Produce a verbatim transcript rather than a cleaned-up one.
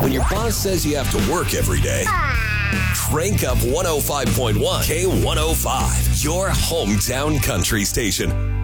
When your boss says you have to work every day, crank up one oh five point one K one oh five, your hometown country station.